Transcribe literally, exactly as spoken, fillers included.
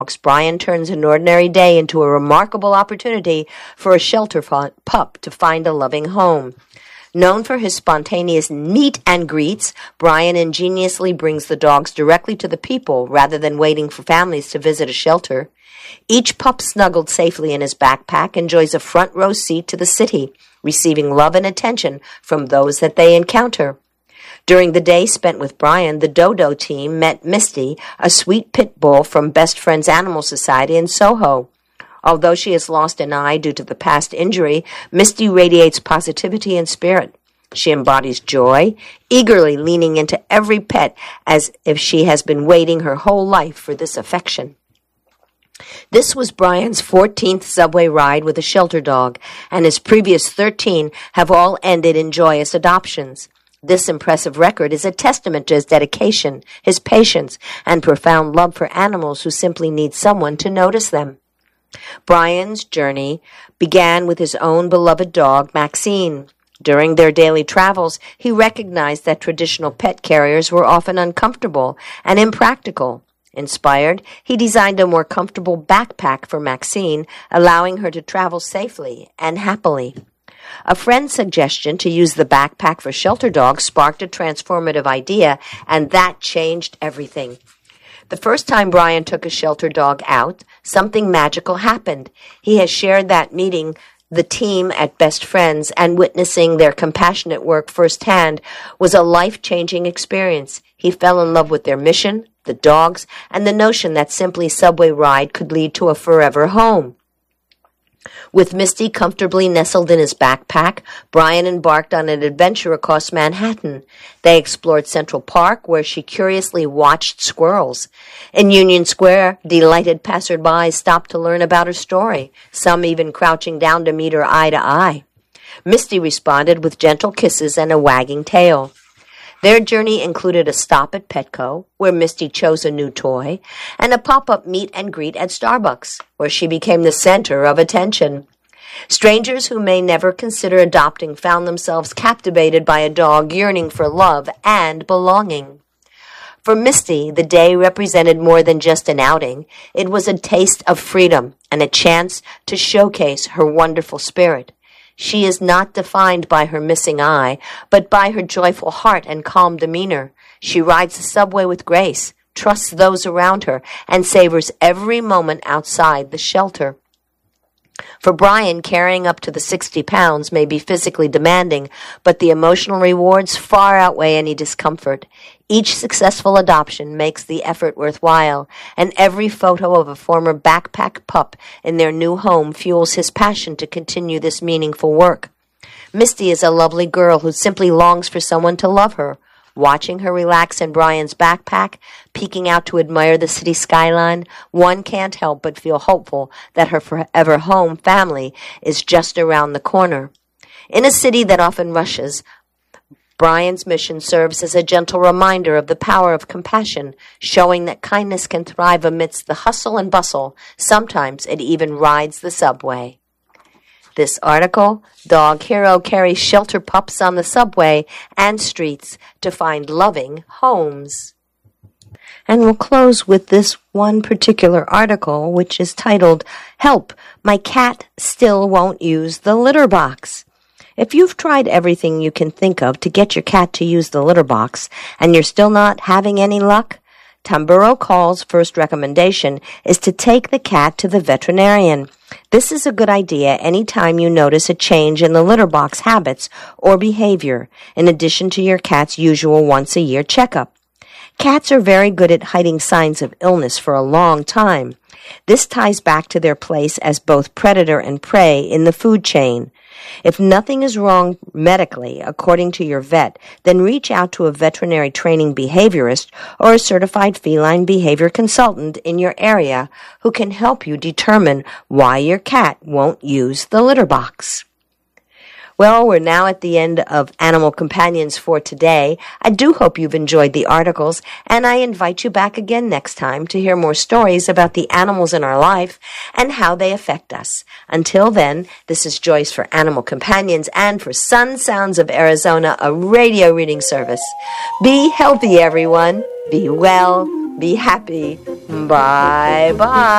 Brian turns an ordinary day into a remarkable opportunity for a shelter pup to find a loving home. Known for his spontaneous meet and greets, Brian ingeniously brings the dogs directly to the people rather than waiting for families to visit a shelter. Each pup snuggled safely in his backpack enjoys a front row seat to the city, receiving love and attention from those that they encounter. During the day spent with Brian, the Dodo team met Misty, a sweet pit bull from Best Friends Animal Society in Soho. Although she has lost an eye due to the past injury, Misty radiates positivity and spirit. She embodies joy, eagerly leaning into every pet as if she has been waiting her whole life for this affection. This was Brian's fourteenth subway ride with a shelter dog, and his previous thirteen have all ended in joyous adoptions. This impressive record is a testament to his dedication, his patience, and profound love for animals who simply need someone to notice them. Brian's journey began with his own beloved dog, Maxine. During their daily travels, he recognized that traditional pet carriers were often uncomfortable and impractical. Inspired, he designed a more comfortable backpack for Maxine, allowing her to travel safely and happily. A friend's suggestion to use the backpack for shelter dogs sparked a transformative idea, and that changed everything. The first time Brian took a shelter dog out, something magical happened. He has shared that meeting the team at Best Friends and witnessing their compassionate work firsthand was a life-changing experience. He fell in love with their mission, the dogs, and the notion that simply subway ride could lead to a forever home. With Misty comfortably nestled in his backpack, Brian embarked on an adventure across Manhattan. They explored Central Park, where she curiously watched squirrels. In Union Square, delighted passersby stopped to learn about her story, some even crouching down to meet her eye to eye. Misty responded with gentle kisses and a wagging tail. Their journey included a stop at Petco, where Misty chose a new toy, and a pop-up meet and greet at Starbucks, where she became the center of attention. Strangers who may never consider adopting found themselves captivated by a dog yearning for love and belonging. For Misty, the day represented more than just an outing. It was a taste of freedom and a chance to showcase her wonderful spirit. She is not defined by her missing eye, but by her joyful heart and calm demeanor. She rides the subway with grace, trusts those around her, and savors every moment outside the shelter. For Brian, carrying up to the sixty pounds may be physically demanding, but the emotional rewards far outweigh any discomfort. Each successful adoption makes the effort worthwhile, and every photo of a former backpack pup in their new home fuels his passion to continue this meaningful work. Misty is a lovely girl who simply longs for someone to love her. Watching her relax in Brian's backpack, peeking out to admire the city skyline, one can't help but feel hopeful that her forever home family is just around the corner. In a city that often rushes, Brian's mission serves as a gentle reminder of the power of compassion, showing that kindness can thrive amidst the hustle and bustle. Sometimes it even rides the subway. This article, Dog Hero carries shelter pups on the subway and streets to find loving homes. And we'll close with this one particular article, which is titled, Help, My Cat Still Won't Use the Litter Box. If you've tried everything you can think of to get your cat to use the litter box and you're still not having any luck, Tamburo Call's first recommendation is to take the cat to the veterinarian. This is a good idea anytime you notice a change in the litter box habits or behavior, in addition to your cat's usual once-a-year checkup. Cats are very good at hiding signs of illness for a long time. This ties back to their place as both predator and prey in the food chain. If nothing is wrong medically, according to your vet, then reach out to a veterinary training behaviorist or a certified feline behavior consultant in your area who can help you determine why your cat won't use the litter box. Well, we're now at the end of Animal Companions for today. I do hope you've enjoyed the articles, and I invite you back again next time to hear more stories about the animals in our life and how they affect us. Until then, this is Joyce for Animal Companions and for Sun Sounds of Arizona, a radio reading service. Be healthy, everyone. Be well. Be happy. Bye bye.